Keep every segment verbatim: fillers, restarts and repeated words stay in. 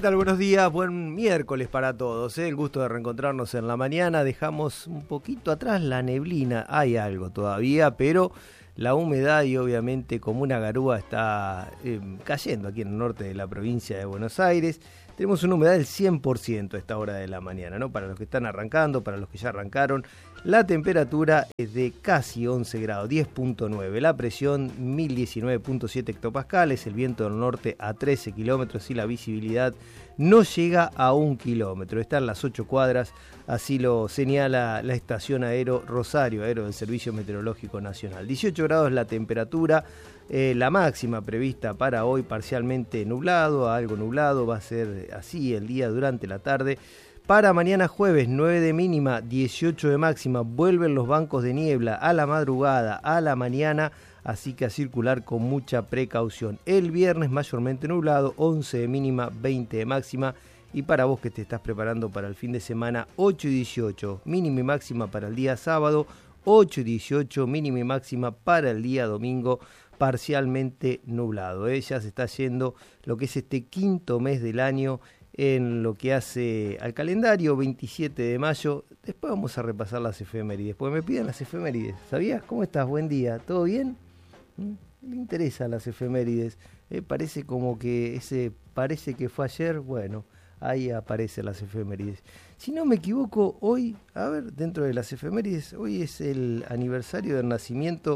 tal? Buenos días, buen miércoles para todos, ¿eh? El gusto de reencontrarnos en la mañana. Dejamos un poquito atrás la neblina, hay algo todavía, pero la humedad y obviamente como una garúa está eh, cayendo aquí en el norte de la provincia de Buenos Aires. Tenemos una humedad del cien por ciento a esta hora de la mañana, ¿no? Para los que están arrancando, para los que ya arrancaron. La temperatura es de casi once grados, diez punto nueve. La presión mil diecinueve punto siete hectopascales. El viento del norte a trece kilómetros y la visibilidad no llega a un kilómetro. Están las ocho cuadras, así lo señala la estación Aero Rosario, Aero del Servicio Meteorológico Nacional. dieciocho grados la temperatura. Eh, la máxima prevista para hoy parcialmente nublado, algo nublado, va a ser así el día durante la tarde. Para mañana jueves, nueve de mínima, dieciocho de máxima, vuelven los bancos de niebla a la madrugada, a la mañana, así que a circular con mucha precaución. El viernes mayormente nublado, once de mínima, veinte de máxima. Y para vos que te estás preparando para el fin de semana, ocho y dieciocho, mínima y máxima para el día sábado, ocho y dieciocho, mínima y máxima para el día domingo, parcialmente nublado. ¿eh? Ya se está yendo lo que es este quinto mes del año en lo que hace al calendario, veintisiete de mayo. Después vamos a repasar las efemérides, porque me piden las efemérides. ¿Sabías? ¿Cómo estás? Buen día. ¿Todo bien? ¿Mm? Me interesan las efemérides. ¿eh? Parece como que ese parece que fue ayer. Bueno, ahí aparecen las efemérides. Si no me equivoco, hoy, a ver, dentro de las efemérides, hoy es el aniversario del nacimiento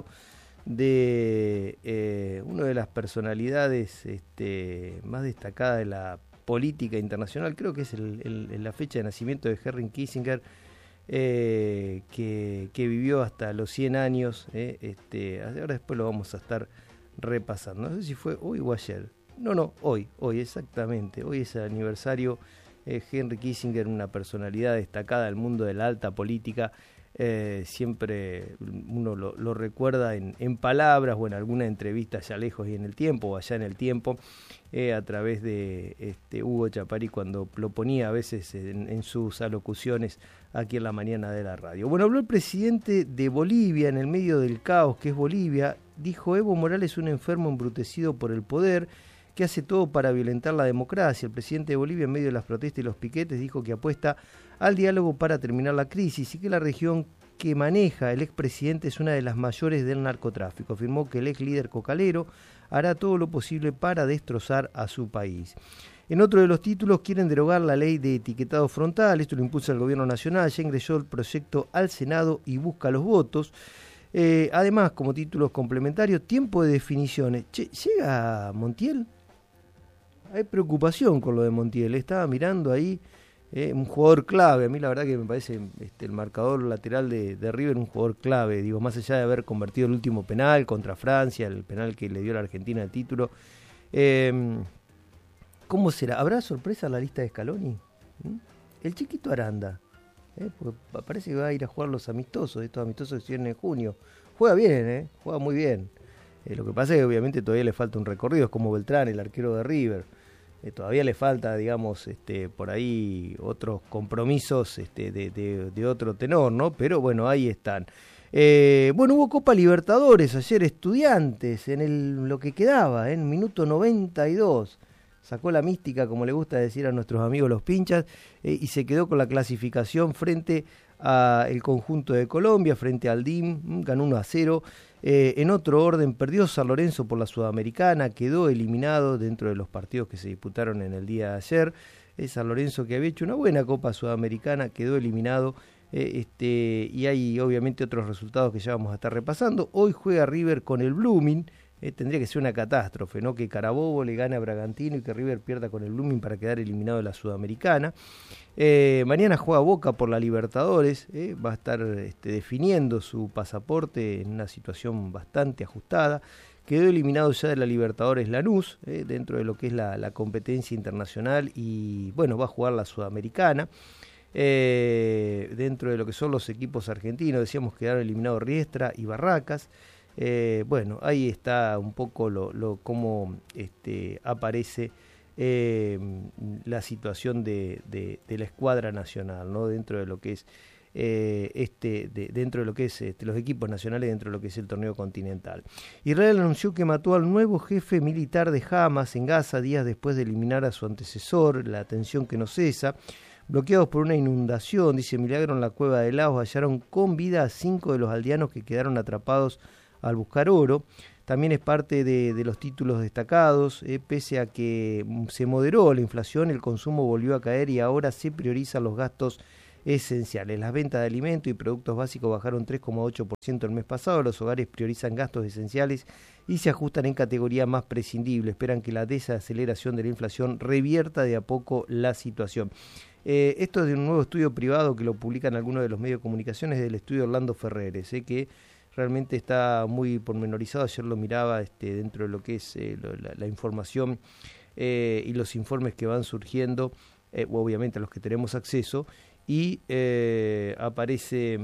de eh, una de las personalidades este, más destacadas de la política internacional. Creo que es el, el, la fecha de nacimiento de Henry Kissinger, eh, que, que vivió hasta los cien años. Eh, este, ahora después lo vamos a estar repasando. No sé si fue hoy o ayer. No, no, hoy, hoy exactamente. Hoy es el aniversario. Eh, Henry Kissinger, una personalidad destacada del mundo de la alta política. Eh, siempre uno lo, lo recuerda en, en palabras o en alguna entrevista allá lejos y en el tiempo, o allá en el tiempo, eh, a través de este, Hugo Chapari, cuando lo ponía a veces en, en sus alocuciones aquí en la mañana de la radio. Bueno, habló el presidente de Bolivia en el medio del caos que es Bolivia. Dijo: Evo Morales es un enfermo embrutecido por el poder, que hace todo para violentar la democracia. El presidente de Bolivia, en medio de las protestas y los piquetes, dijo que apuesta al diálogo para terminar la crisis y que la región que maneja el expresidente es una de las mayores del narcotráfico. Afirmó que el ex líder cocalero hará todo lo posible para destrozar a su país. En otro de los títulos, quieren derogar la ley de etiquetado frontal. Esto lo impulsa el gobierno nacional. Ya ingresó el proyecto al Senado y busca los votos. Eh, además, como títulos complementarios, tiempo de definiciones. Che, ¿llega Montiel? Hay preocupación con lo de Montiel. Estaba mirando ahí eh, un jugador clave. A mí la verdad que me parece este, el marcador lateral de, de River un jugador clave. Digo, más allá de haber convertido el último penal contra Francia, el penal que le dio a la Argentina el título. Eh, ¿Cómo será? ¿Habrá sorpresa en la lista de Scaloni? ¿Mm? El chiquito Aranda. Eh, porque parece que va a ir a jugar los amistosos. Estos amistosos que se vienen en junio. Juega bien, ¿eh? Juega muy bien. Eh, lo que pasa es que obviamente todavía le falta un recorrido. Es como Beltrán, el arquero de River. Eh, todavía le falta, digamos, este, por ahí otros compromisos este, de, de, de otro tenor, ¿no? Pero bueno, ahí están. Eh, bueno, hubo Copa Libertadores ayer, Estudiantes, en el, lo que quedaba, en minuto noventa y dos. Sacó la mística, como le gusta decir a nuestros amigos los pinchas, eh, y se quedó con la clasificación frente al conjunto de Colombia, frente al D I M, ganó uno a cero. Eh, en otro orden, perdió San Lorenzo por la Sudamericana, quedó eliminado dentro de los partidos que se disputaron en el día de ayer. Eh, San Lorenzo, que había hecho una buena Copa Sudamericana, quedó eliminado. Eh, este, y hay obviamente otros resultados que ya vamos a estar repasando. Hoy juega River con el Blooming. Eh, tendría que ser una catástrofe, ¿no? Que Carabobo le gane a Bragantino y que River pierda con el Blooming para quedar eliminado de la Sudamericana. Eh, mañana juega Boca por la Libertadores, eh, va a estar este, definiendo su pasaporte en una situación bastante ajustada. Quedó eliminado ya de la Libertadores Lanús, eh, dentro de lo que es la, la competencia internacional, y bueno, va a jugar la Sudamericana. Eh, dentro de lo que son los equipos argentinos, decíamos que quedaron eliminados Riestra y Barracas. Eh, bueno, ahí está un poco lo, lo cómo este, aparece eh, la situación de, de, de la escuadra nacional, ¿no? Dentro de lo que es eh, este de, dentro de lo que es este, los equipos nacionales dentro de lo que es el torneo continental. Israel anunció que mató al nuevo jefe militar de Hamas en Gaza días después de eliminar a su antecesor, la tensión que no cesa. Bloqueados por una inundación, dice Milagro, en la cueva de Laos hallaron con vida a cinco de los aldeanos que quedaron atrapados al buscar oro. También es parte de, de los títulos destacados, eh, pese a que se moderó la inflación, el consumo volvió a caer y ahora se priorizan los gastos esenciales. Las ventas de alimentos y productos básicos bajaron tres coma ocho por ciento el mes pasado, los hogares priorizan gastos esenciales y se ajustan en categoría más prescindible. Esperan que la desaceleración de la inflación revierta de a poco la situación. Eh, esto es de un nuevo estudio privado que lo publican algunos de los medios de comunicaciones del estudio Orlando Ferreres, eh, que realmente está muy pormenorizado. Ayer lo miraba este, dentro de lo que es eh, lo, la, la información eh, y los informes que van surgiendo, eh, obviamente a los que tenemos acceso, y eh, aparece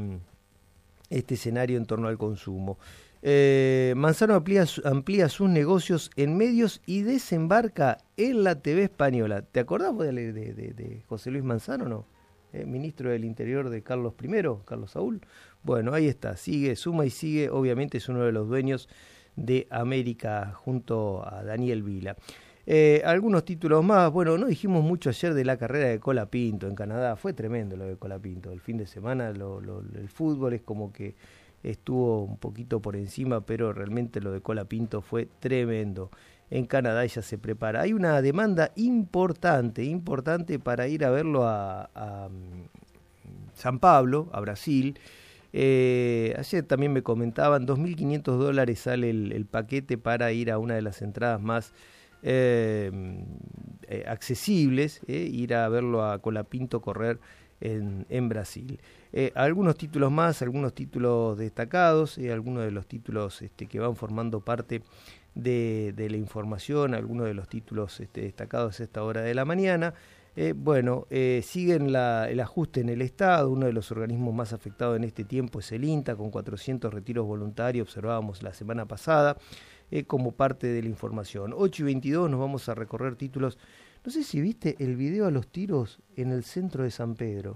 este escenario en torno al consumo. Eh, Manzano amplía, amplía sus negocios en medios y desembarca en la T V española. ¿Te acordás de, de, de, de José Luis Manzano, no? Eh, ministro del Interior de Carlos primero, Carlos Saúl. Bueno, ahí está, sigue, suma y sigue, obviamente es uno de los dueños de América junto a Daniel Vila. Eh, algunos títulos más, bueno, no dijimos mucho ayer de la carrera de Colapinto en Canadá, fue tremendo lo de Colapinto, el fin de semana lo, lo, el fútbol es como que estuvo un poquito por encima, pero realmente lo de Colapinto fue tremendo. En Canadá ella se prepara. Hay una demanda importante, importante para ir a verlo a, a San Pablo, a Brasil. Eh, ayer también me comentaban, dos mil quinientos dólares sale el, el paquete para ir a una de las entradas más eh, eh, accesibles, eh, ir a verlo a Colapinto correr en, en Brasil. Eh, algunos títulos más, algunos títulos destacados, eh, algunos de los títulos este, que van formando parte de, de la información, algunos de los títulos este, destacados a esta hora de la mañana. Eh, bueno, eh, siguen la, el ajuste en el Estado. Uno de los organismos más afectados en este tiempo es el INTA, con cuatrocientos retiros voluntarios, observábamos la semana pasada, eh, como parte de la información. ocho y veintidós nos vamos a recorrer títulos. No sé si viste el video a los tiros en el centro de San Pedro.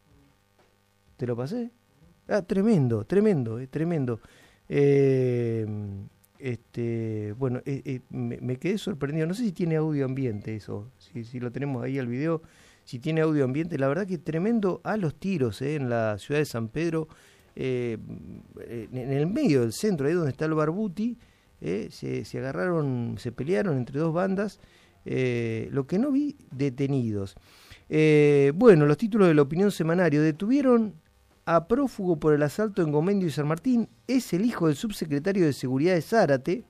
¿Te lo pasé? Ah, tremendo, tremendo, eh, tremendo. Eh, este, bueno, eh, eh, me, me quedé sorprendido. No sé si tiene audio ambiente eso, si, si lo tenemos ahí al video, si tiene audio ambiente. La verdad que tremendo a los tiros eh, en la ciudad de San Pedro, eh, en el medio del centro, ahí donde está el Barbuti, eh, se, se agarraron, se pelearon entre dos bandas. Eh, lo que no vi, detenidos. Eh, bueno, los títulos de la opinión semanario. Detuvieron a prófugo por el asalto en Gomendio y San Martín. Es el hijo del subsecretario de Seguridad de Zárate.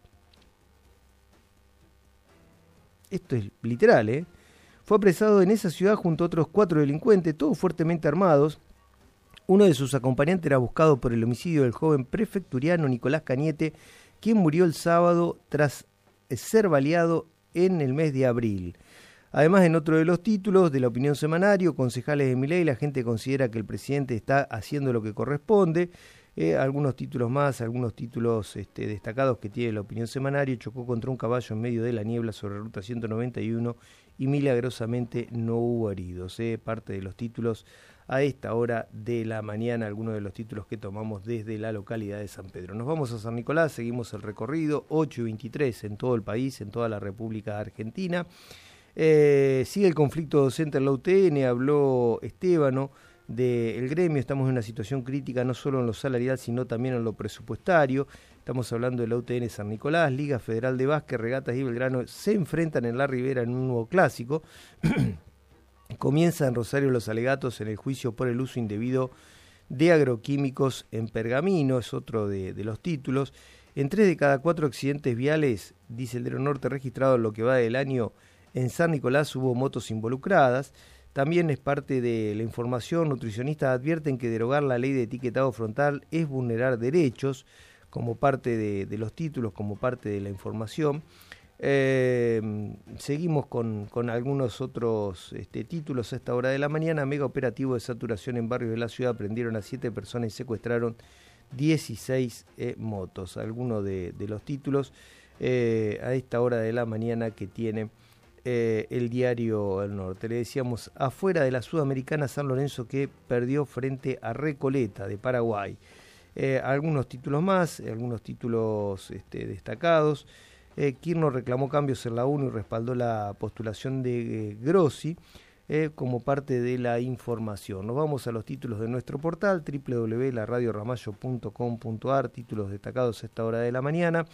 Esto es literal, ¿eh? Fue apresado en esa ciudad junto a otros cuatro delincuentes, todos fuertemente armados. Uno de sus acompañantes era buscado por el homicidio del joven prefecturiano Nicolás Cañete, quien murió el sábado tras ser baleado en el mes de abril. Además, en otro de los títulos de la opinión semanario, concejales de Milei, la gente considera que el presidente está haciendo lo que corresponde. Eh, algunos títulos más, algunos títulos este, destacados que tiene la opinión semanario. Chocó contra un caballo en medio de la niebla sobre ruta ciento noventa y uno y milagrosamente no hubo heridos. Eh, parte de los títulos a esta hora de la mañana, algunos de los títulos que tomamos desde la localidad de San Pedro. Nos vamos a San Nicolás, seguimos el recorrido, ocho y veintitrés en todo el país, en toda la República Argentina. Eh, sigue el conflicto docente en la U T N, habló Estébano del gremio. Estamos en una situación crítica no solo en lo salarial, sino también en lo presupuestario. Estamos hablando de la U T N San Nicolás, Liga Federal de Básquet, Regatas y Belgrano se enfrentan en La Ribera en un nuevo clásico. Comienza en Rosario los alegatos en el juicio por el uso indebido de agroquímicos en Pergamino, es otro de, de los títulos. En tres de cada cuatro accidentes viales, dice el Diario Norte, registrado en lo que va del año en San Nicolás, hubo motos involucradas. También es parte de la información. Nutricionistas advierten que derogar la ley de etiquetado frontal es vulnerar derechos, como parte de, de los títulos, como parte de la información. Eh, seguimos con, con algunos otros este, títulos a esta hora de la mañana. Mega operativo de saturación en barrios de la ciudad. Prendieron a siete personas y secuestraron dieciséis eh, motos. Algunos de, de los títulos eh, a esta hora de la mañana que tiene eh, el diario El Norte. Le decíamos, afuera de la Sudamericana, San Lorenzo que perdió frente a Recoleta de Paraguay. Eh, algunos títulos más, algunos títulos este, destacados. Eh, Kirchner reclamó cambios en la ONU y respaldó la postulación de eh, Grossi eh, como parte de la información. Nos vamos a los títulos de nuestro portal, doble u doble u doble u punto la radio ramallo punto com punto a r, títulos destacados a esta hora de la mañana.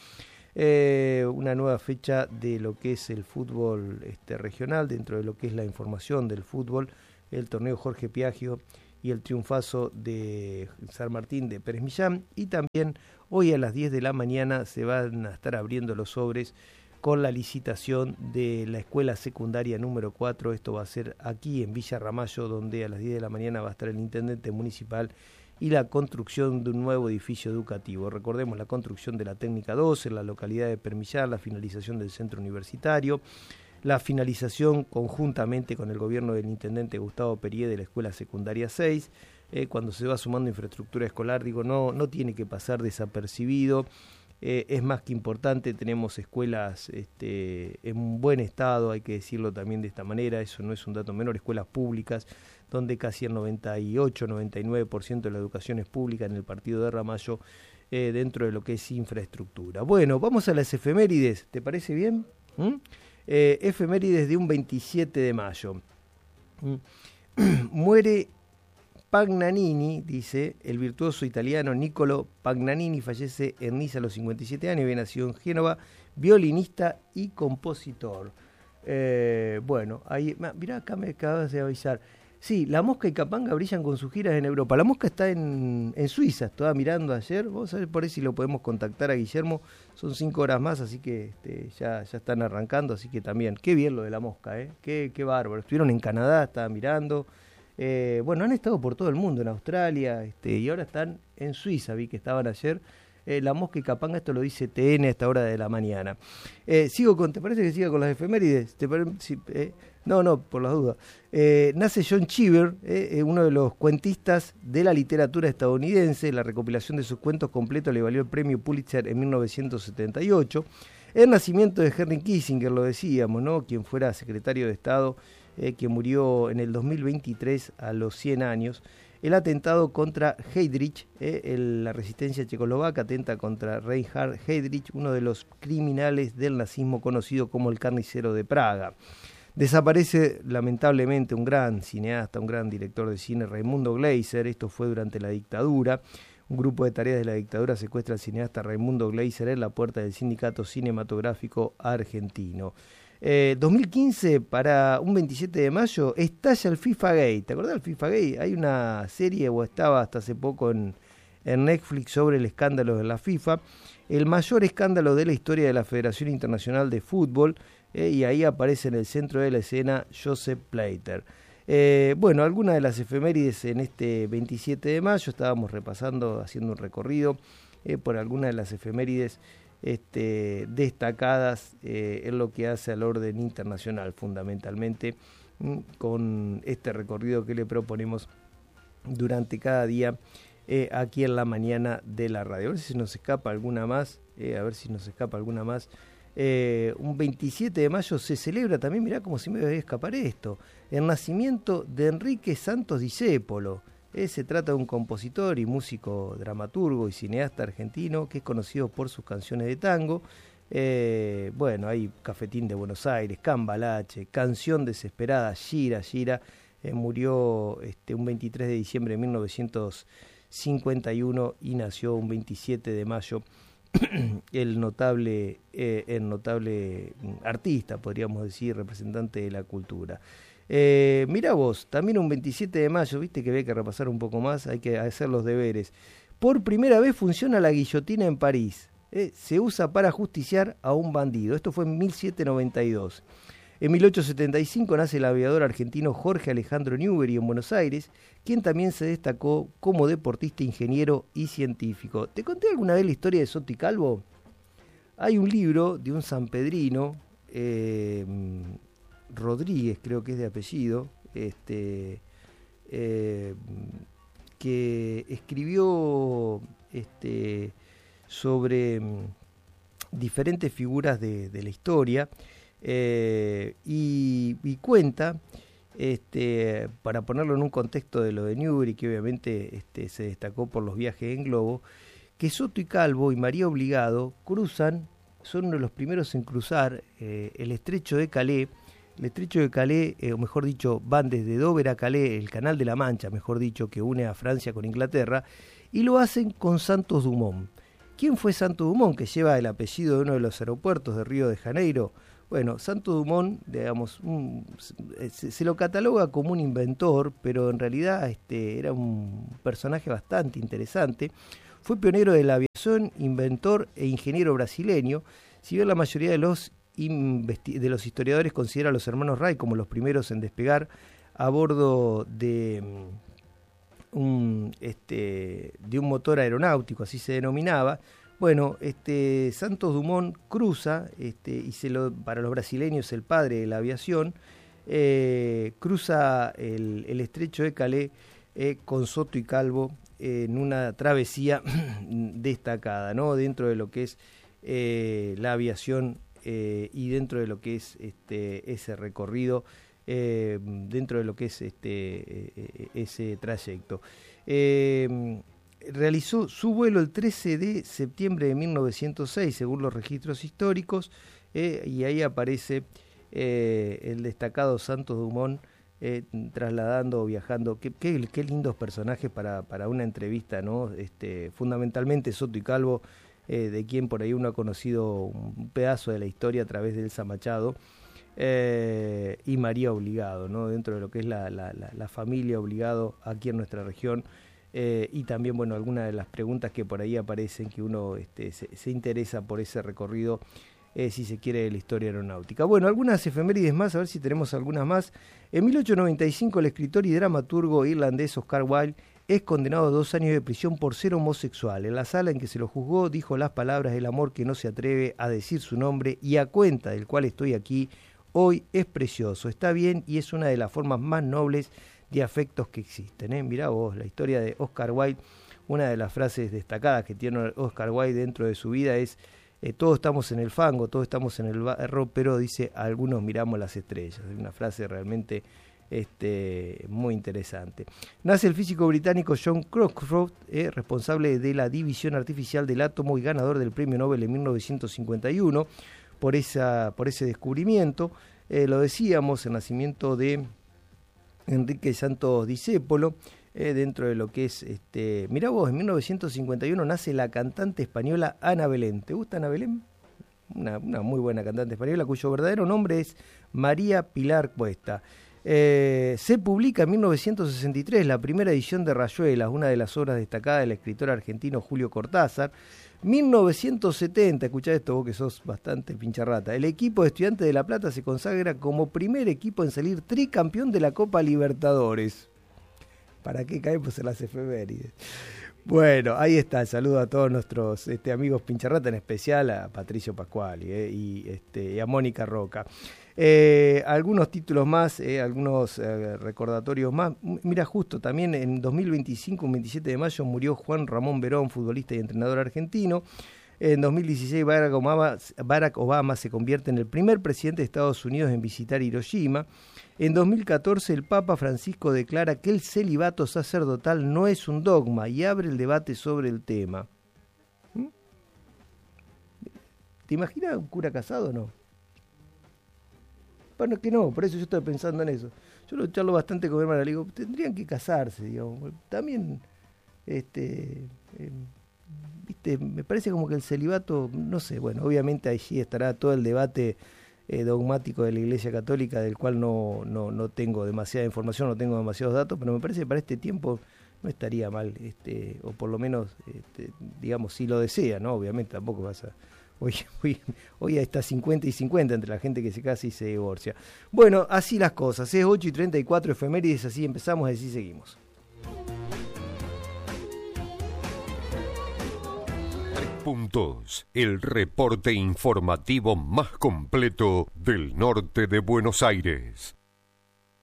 Eh, una nueva fecha de lo que es el fútbol este, regional, dentro de lo que es la información del fútbol, el torneo Jorge Piaggio y el triunfazo de San Martín de Pérez Millán. Y también hoy a las diez de la mañana se van a estar abriendo los sobres con la licitación de la escuela secundaria número cuatro. Esto va a ser aquí en Villa Ramallo, donde a las diez de la mañana va a estar el intendente municipal y la construcción de un nuevo edificio educativo. Recordemos la construcción de la técnica dos en la localidad de Permillán, la finalización del centro universitario, la finalización conjuntamente con el gobierno del intendente Gustavo Perier de la escuela secundaria seis. Eh, cuando se va sumando infraestructura escolar, digo, no, no tiene que pasar desapercibido. Eh, es más que importante, tenemos escuelas este, en buen estado, hay que decirlo también de esta manera, eso no es un dato menor, escuelas públicas, donde casi el noventa y ocho a noventa y nueve por ciento de la educación es pública en el partido de Ramallo, eh, dentro de lo que es infraestructura. Bueno, vamos a las efemérides, ¿te parece bien? ¿Mm? Eh, efemérides de un veintisiete de mayo. ¿Mm? Muere Pagnanini, dice, el virtuoso italiano Niccolo Pagnanini, fallece en Niza a los cincuenta y siete años, había nacido en Génova, violinista y compositor. Eh, bueno, ahí, mirá, acá me acabas de avisar. Sí, La Mosca y Capanga brillan con sus giras en Europa. La Mosca está en, en Suiza, estaba mirando ayer. Vamos a ver por ahí si lo podemos contactar a Guillermo. Son cinco horas más, así que este, ya, ya están arrancando, así que también. Qué bien lo de La Mosca, ¿eh? Qué, qué bárbaro. Estuvieron en Canadá, estaba mirando. Eh, bueno, han estado por todo el mundo, en Australia, este, y ahora están en Suiza, vi que estaban ayer. Eh, La Mosca y Capanga, esto lo dice T N a esta hora de la mañana. Eh, sigo con, ¿te parece que siga con las efemérides? ¿Te pare, si, eh, no, no, por las dudas. Eh, nace John Cheever, eh, uno de los cuentistas de la literatura estadounidense. La recopilación de sus cuentos completos le valió el premio Pulitzer en mil novecientos setenta y ocho. El nacimiento de Henry Kissinger, lo decíamos, ¿no? Quien fuera secretario de Estado, eh, que murió en el dos mil veintitrés a los cien años. El atentado contra Heydrich, eh, el, la resistencia checoslovaca atenta contra Reinhard Heydrich, uno de los criminales del nazismo conocido como el carnicero de Praga. Desaparece lamentablemente un gran cineasta, un gran director de cine, Raimundo Gleiser. Esto fue durante la dictadura. Un grupo de tareas de la dictadura secuestra al cineasta Raimundo Gleiser en la puerta del Sindicato Cinematográfico Argentino. Eh, dos mil quince, para un veintisiete de mayo, estalla el FIFA Gate. ¿Te acordás del FIFA Gate? Hay una serie, o estaba hasta hace poco en, en Netflix, sobre el escándalo de la FIFA. El mayor escándalo de la historia de la Federación Internacional de Fútbol, eh, y ahí aparece en el centro de la escena Joseph Blatter. Eh, bueno, algunas de las efemérides en este veintisiete de mayo, estábamos repasando, haciendo un recorrido eh, por algunas de las efemérides Este, destacadas eh, en lo que hace al orden internacional, fundamentalmente mm, con este recorrido que le proponemos durante cada día eh, aquí en la mañana de la radio. A ver si nos escapa alguna más, eh, a ver si nos escapa alguna más. Eh, un veintisiete de mayo se celebra también, mirá como si me debe escapar esto, el nacimiento de Enrique Santos Discépolo. Eh, se trata de un compositor y músico, dramaturgo y cineasta argentino que es conocido por sus canciones de tango. Eh, bueno, hay Cafetín de Buenos Aires, Cambalache, Canción Desesperada, Gira, Gira. Eh, murió este, un veintitrés de diciembre de mil novecientos cincuenta y uno y nació un veintisiete de mayo el notable, eh, el notable artista, podríamos decir, representante de la cultura. Eh, mirá vos, también un veintisiete de mayo, viste que había que repasar un poco más, hay que hacer los deberes. Por primera vez funciona la guillotina en París. Eh, se usa para justiciar a un bandido. Esto fue en mil setecientos noventa y dos. En mil ochocientos setenta y cinco nace el aviador argentino Jorge Alejandro Newbery en Buenos Aires, quien también se destacó como deportista, ingeniero y científico. ¿Te conté alguna vez la historia de Soto y Calvo? Hay un libro de un sanpedrino, eh, Rodríguez creo que es de apellido, este, eh, que escribió este, sobre diferentes figuras de, de la historia. eh, y, y cuenta, este, para ponerlo en un contexto de lo de Newbery, que obviamente este, se destacó por los viajes en globo, que Soto y Calvo y María Obligado cruzan, son uno de los primeros en cruzar eh, el estrecho de Calais. El estrecho de Calais, eh, o mejor dicho, van desde Dover a Calais, el Canal de la Mancha, mejor dicho, que une a Francia con Inglaterra, y lo hacen con Santos Dumont. ¿Quién fue Santos Dumont, que lleva el apellido de uno de los aeropuertos de Río de Janeiro? Bueno, Santos Dumont, digamos, un, se, se lo cataloga como un inventor, pero en realidad este, era un personaje bastante interesante. Fue pionero de la aviación, inventor e ingeniero brasileño. Si bien la mayoría de los, investi- de los historiadores considera a los hermanos Wright como los primeros en despegar a bordo de un, este, de un motor aeronáutico, así se denominaba. Bueno, este, Santos Dumont cruza, este, y se lo, para los brasileños el padre de la aviación, eh, cruza el, el estrecho de Calais eh, con Soto y Calvo eh, en una travesía destacada, ¿no? Dentro de lo que es eh, la aviación eh, y dentro de lo que es este, ese recorrido, eh, dentro de lo que es este, eh, ese trayecto. Eh, Realizó su vuelo el trece de septiembre de mil novecientos seis, según los registros históricos, eh, y ahí aparece eh, el destacado Santos Dumont eh, trasladando o viajando. Qué, qué, qué lindos personajes para, para una entrevista, ¿no? Este, fundamentalmente Soto y Calvo, eh, de quien por ahí uno ha conocido un pedazo de la historia a través de Elsa Machado, eh, y María Obligado, ¿no? Dentro de lo que es la, la, la, la familia Obligado aquí en nuestra región. Eh, y también, bueno, algunas de las preguntas que por ahí aparecen, que uno este, se, se interesa por ese recorrido, eh, si se quiere, de la historia aeronáutica. Bueno, algunas efemérides más, a ver si tenemos algunas más. En mil ochocientos noventa y cinco, el escritor y dramaturgo irlandés Oscar Wilde es condenado a dos años de prisión por ser homosexual. En la sala en que se lo juzgó, dijo las palabras del amor que no se atreve a decir su nombre y a cuenta del cual estoy aquí hoy es precioso, está bien y es una de las formas más nobles de afectos que existen, ¿eh? Mirá vos, la historia de Oscar Wilde, una de las frases destacadas que tiene Oscar Wilde dentro de su vida es eh, todos estamos en el fango, todos estamos en el barro, pero dice, algunos miramos las estrellas. Es una frase realmente este, muy interesante. Nace el físico británico John Crockford, eh, responsable de la división artificial del átomo y ganador del premio Nobel en mil novecientos cincuenta y uno por, esa, por ese descubrimiento. Eh, lo decíamos, el nacimiento de Enrique Santos Discépolo, eh, dentro de lo que es, este, mirá vos, en mil novecientos cincuenta y uno nace la cantante española Ana Belén. ¿Te gusta Ana Belén? Una, una muy buena cantante española, cuyo verdadero nombre es María Pilar Cuesta. Eh, se publica en mil novecientos sesenta y tres la primera edición de Rayuelas, una de las obras destacadas del escritor argentino Julio Cortázar. mil novecientos setenta, escuchá esto vos que sos bastante pincharrata, el equipo de Estudiantes de La Plata se consagra como primer equipo en salir tricampeón de la Copa Libertadores. ¿Para qué caemos en las efemérides? Bueno, ahí está, el saludo a todos nuestros este, amigos pincharrata, en especial a Patricio Pascuali eh, y, este, y a Mónica Roca. Eh, algunos títulos más, eh, algunos eh, recordatorios más. Mira, justo también en dos mil veinticinco, un veintisiete de mayo, murió Juan Ramón Verón, futbolista y entrenador argentino. En dos mil dieciséis, Barack Obama, Barack Obama se convierte en el primer presidente de Estados Unidos en visitar Hiroshima. En dos mil catorce, el Papa Francisco declara que el celibato sacerdotal no es un dogma y abre el debate sobre el tema. ¿Mm? ¿Te imaginas un cura casado o no? Bueno, que no, por eso yo estoy pensando en eso. Yo lo charlo bastante con mi hermana, le digo, tendrían que casarse, digamos. También, este, eh, viste, me parece como que el celibato, no sé, bueno, obviamente allí estará todo el debate eh, dogmático de la Iglesia Católica, del cual no, no, no tengo demasiada información, no tengo demasiados datos, pero me parece que para este tiempo no estaría mal, este, o por lo menos, este, digamos, si lo desea, ¿no? Obviamente tampoco vas a... Hoy, hoy, hoy está cincuenta y cincuenta entre la gente que se casa y se divorcia. Bueno, así las cosas. Es ocho y treinta y cuatro, efemérides, así empezamos y así seguimos. Tres puntos. El reporte informativo más completo del norte de Buenos Aires.